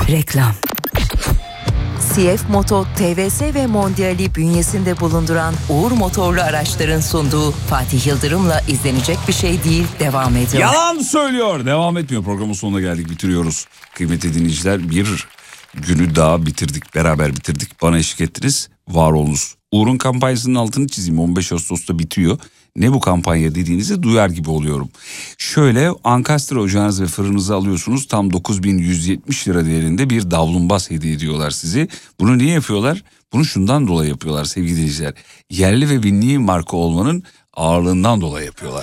Reklam. CF Moto, TVS ve Mondial'i bünyesinde bulunduran Uğur Motorlu Araçların sunduğu Fatih Yıldırım'la izlenecek bir şey değil devam ediyor. Yalan söylüyor. Devam etmiyor. Programın sonuna geldik, bitiriyoruz. Kıymetli dinleyiciler, bir günü daha bitirdik. Beraber bitirdik. Bana eşlik ettiniz. Var olunuz. Uğur'un kampanyasının altını çizeyim. 15 Ağustos'ta bitiyor. Ne bu kampanya dediğinizi duyar gibi oluyorum. Şöyle, ankastre ocağınız ve fırınınızı alıyorsunuz. Tam 9.170 lira değerinde bir davlumbaz hediye ediyorlar sizi. Bunu niye yapıyorlar? Bunu şundan dolayı yapıyorlar sevgili dinleyiciler. Yerli ve milli marka olmanın ağırlığından dolayı yapıyorlar.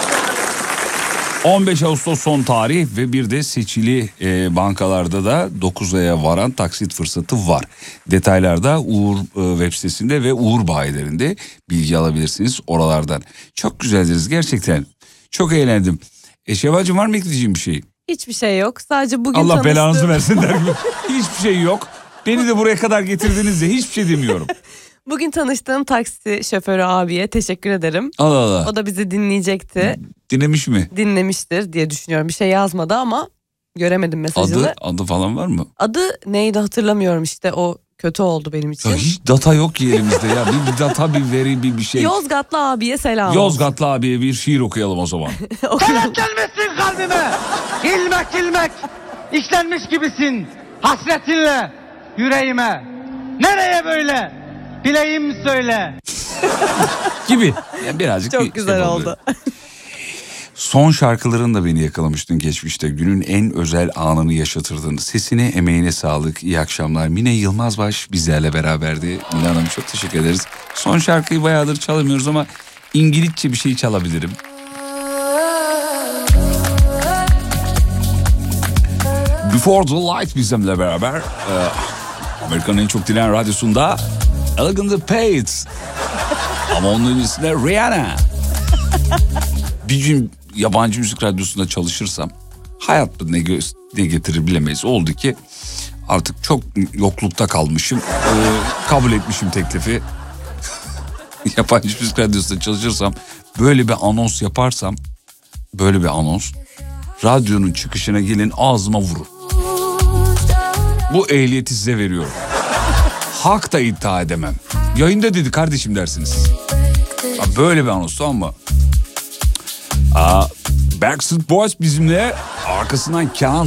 15 Ağustos son tarih ve bir de seçili bankalarda da 9 aya varan taksit fırsatı var. Detaylarda Uğur web sitesinde ve Uğur bayilerinde bilgi alabilirsiniz oralardan. Çok güzeldiniz gerçekten. Çok eğlendim. Şevvalcığım, var mı ekleyeceğim bir şey? Hiçbir şey yok. Sadece bugün Allah belanızı versin der gibi. Hiçbir şey yok. Beni de buraya kadar getirdiniz de hiçbir şey demiyorum. Bugün tanıştığım taksi şoförü abiye teşekkür ederim. Allah Allah. O da bizi dinleyecekti. Dinlemiş mi? Dinlemiştir diye düşünüyorum. Bir şey yazmadı ama göremedim mesajını. Adı falan var mı? Adı neydi hatırlamıyorum işte, o kötü oldu benim için. Ya hiç data yok ki elimizde ya. Bir data, bir veri, bir şey. Yozgatlı abiye selam. Yozgatlı abiye bir şiir okuyalım o zaman. Kenetlenmişsin kalbime. İlmek ilmek işlenmiş gibisin hasretinle yüreğime. Nereye böyle? Bileyim söyle. Gibi. Yani birazcık çok güzel oldu. Son şarkıların da beni yakalamıştın geçmişte. Günün en özel anını yaşatırdın. Sesine, emeğine sağlık. İyi akşamlar. Mine Yılmazbaş bizlerle beraberdi. Mine Hanım, çok teşekkür ederiz. Son şarkıyı bayağıdır çalamıyoruz ama İngilizce bir şey çalabilirim. Before the Light bizimle beraber. Amerika'nın en çok dinlenen radyosunda Elegant Pates. Ama onun öncesinde Rihanna. Bir gün yabancı müzik radyosunda çalışırsam hayatta ne getirir bilemeyiz. Oldu ki artık çok yoklukta kalmışım. Kabul etmişim teklifi. Yabancı müzik radyosunda çalışırsam, böyle bir anons yaparsam, böyle bir anons, radyonun çıkışına gelin ağzıma vurun. Bu ehliyeti size veriyorum. Hak da iddia edemem. Yayında dedi kardeşim dersiniz. Böyle bir anons, tamam mı? Backstreet Boys bizimle, arkasından Kenan